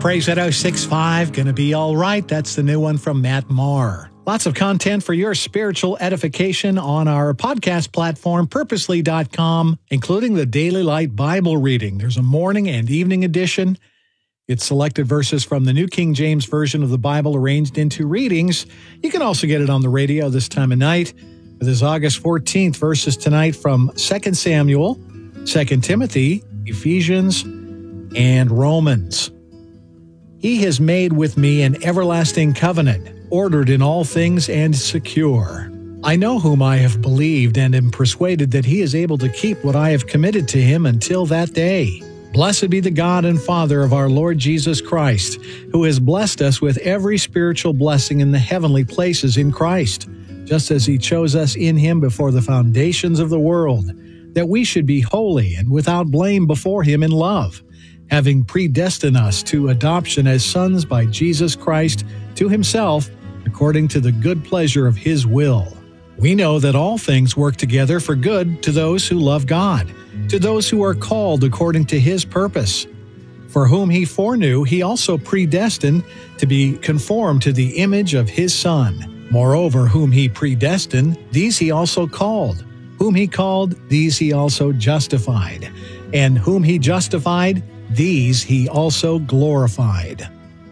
Praise 106.5, Gonna Be All Right. That's the new one from Matt Maher. Lots of content for your spiritual edification on our podcast platform, purposely.com, including the Daily Light Bible reading. There's a morning and evening edition. It's selected verses from the New King James Version of the Bible arranged into readings. You can also get it on the radio this time of night. This is August 14th, verses tonight from 2 Samuel, 2 Timothy, Ephesians, and Romans. He has made with me an everlasting covenant, ordered in all things and secure. I know whom I have believed and am persuaded that he is able to keep what I have committed to him until that day. Blessed be the God and Father of our Lord Jesus Christ, who has blessed us with every spiritual blessing in the heavenly places in Christ, just as he chose us in him before the foundations of the world, that we should be holy and without blame before him in love, having predestined us to adoption as sons by Jesus Christ to himself, according to the good pleasure of his will. We know that all things work together for good to those who love God, to those who are called according to his purpose. For whom he foreknew, he also predestined to be conformed to the image of his Son. Moreover, whom he predestined, these he also called. Whom he called, these he also justified. And whom he justified, these he also glorified.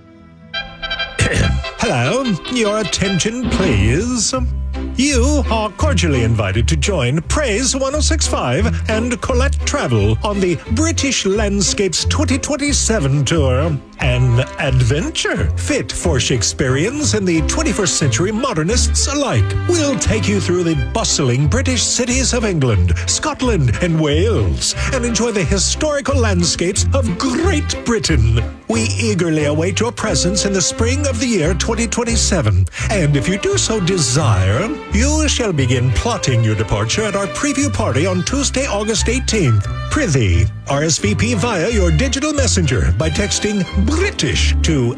Hello, your attention please. You are cordially invited to join Praise 106.5 and Colette Travel on the British Landscapes 2027 tour. An adventure fit for Shakespeareans and the 21st century modernists alike. We'll take you through the bustling British cities of England, Scotland, and Wales, and enjoy the historical landscapes of Great Britain. We eagerly await your presence in the spring of the year 2027. And if you do so desire, you shall begin plotting your departure at our preview party on Tuesday, August 18th. Prithee, RSVP via your digital messenger by texting British to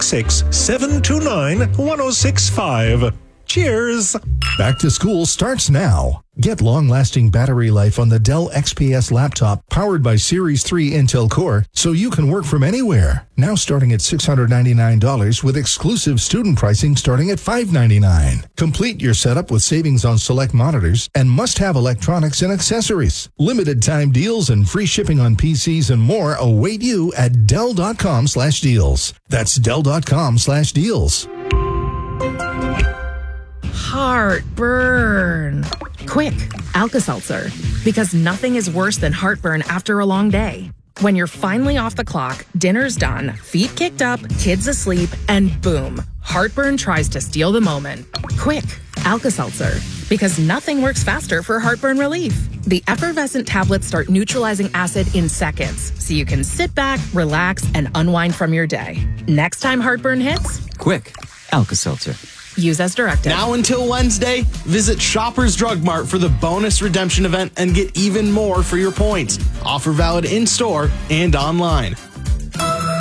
866-729-1065. Cheers! Back to school starts now. Get long-lasting battery life on the Dell XPS laptop powered by Series 3 Intel Core so you can work from anywhere. Now starting at $699 with exclusive student pricing starting at $599. Complete your setup with savings on select monitors and must-have electronics and accessories. Limited time deals and free shipping on PCs and more await you at Dell.com/deals. That's Dell.com/deals. Heartburn. Quick, Alka-Seltzer. Because nothing is worse than heartburn after a long day. When you're finally off the clock, dinner's done, feet kicked up, kids asleep, and boom, heartburn tries to steal the moment. Quick, Alka-Seltzer. Because nothing works faster for heartburn relief. The effervescent tablets start neutralizing acid in seconds, so you can sit back, relax, and unwind from your day. Next time heartburn hits, quick, Alka-Seltzer. Use as directed. Now until Wednesday, visit Shoppers Drug Mart for the bonus redemption event and get even more for your points. Offer valid in-store and online.